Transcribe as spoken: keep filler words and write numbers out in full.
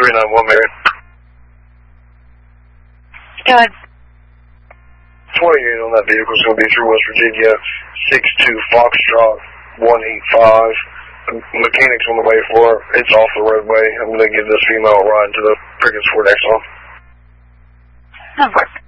three nine one, Mary. Go ahead. twenty-eight on that vehicle is going to be through West Virginia, six two Foxtrot, one eight five. Mechanic's on the way for her. It's off the roadway. I'm going to give this female a ride to the Prickens Ford Exxon. That works.